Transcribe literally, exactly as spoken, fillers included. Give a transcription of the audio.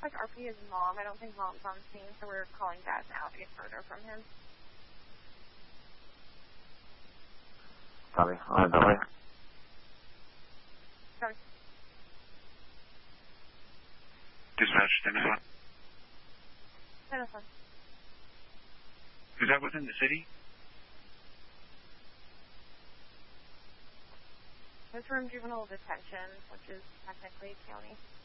like R P his mom. I don't think mom's on scene, so we're calling dad now to get further from him. Copy. On the way. Sorry. Dispatch, ten oh one. ten oh one. Is that within the city? It's from juvenile detention, which is technically county.